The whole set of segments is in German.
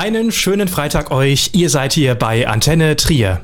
Einen schönen Freitag euch, ihr seid hier bei Antenne Trier.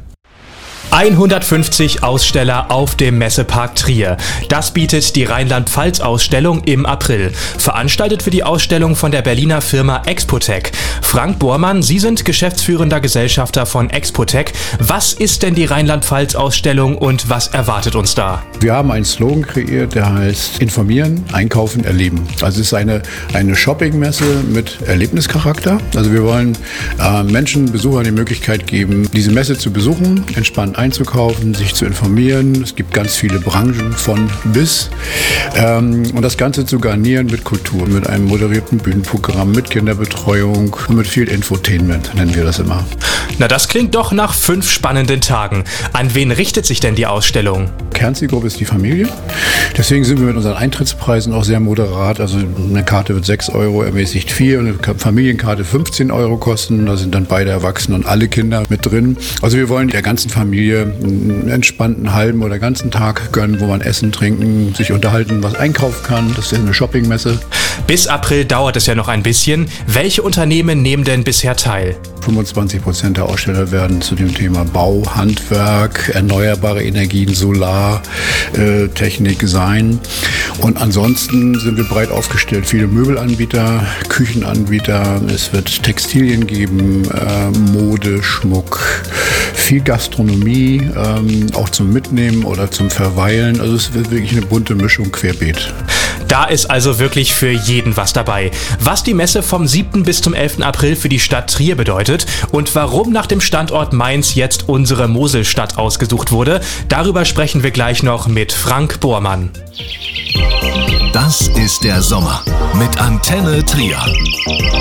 150 Aussteller auf dem Messepark Trier. Das bietet die Rheinland-Pfalz-Ausstellung im April. Veranstaltet wird die Ausstellung von der Berliner Firma Expotec. Frank Bormann, Sie sind geschäftsführender Gesellschafter von Expotec. Was ist denn die Rheinland-Pfalz-Ausstellung und was erwartet uns da? Wir haben einen Slogan kreiert, der heißt Informieren, Einkaufen, Erleben. Also es ist eine Shoppingmesse mit Erlebnischarakter. Also wir wollen Menschen, Besuchern die Möglichkeit geben, diese Messe zu besuchen, entspannt einzukaufen, sich zu informieren. Es gibt ganz viele Branchen von bis. Und das Ganze zu garnieren mit Kultur, mit einem moderierten Bühnenprogramm, mit Kinderbetreuung und mit viel Infotainment, nennen wir das immer. Na, das klingt doch nach 5 spannenden Tagen. An wen richtet sich denn die Ausstellung? Kernzielgruppe ist die Familie. Deswegen sind wir mit unseren Eintrittspreisen auch sehr moderat. Also eine Karte wird 6 Euro, ermäßigt 4 und eine Familienkarte 15 Euro kosten. Da sind dann beide Erwachsene und alle Kinder mit drin. Also wir wollen der ganzen Familie einen entspannten halben oder ganzen Tag gönnen, wo man essen, trinken, sich unterhalten, was einkaufen kann. Das ist eine Shoppingmesse. Bis April dauert es ja noch ein bisschen. Welche Unternehmen nehmen denn bisher teil? 25% der Aussteller werden zu dem Thema Bau, Handwerk, erneuerbare Energien, Solar, Technik sein. Und ansonsten sind wir breit aufgestellt. Viele Möbelanbieter, Küchenanbieter, es wird Textilien geben, Mode, Schmuck, viel Gastronomie, auch zum Mitnehmen oder zum Verweilen. Also es wird wirklich eine bunte Mischung querbeet. Da ist also wirklich für jeden was dabei. Was die Messe vom 7. bis zum 11. April für die Stadt Trier bedeutet und warum nach dem Standort Mainz jetzt unsere Moselstadt ausgesucht wurde, darüber sprechen wir gleich noch mit Frank Bormann. Das ist der Sommer mit Antenne Trier.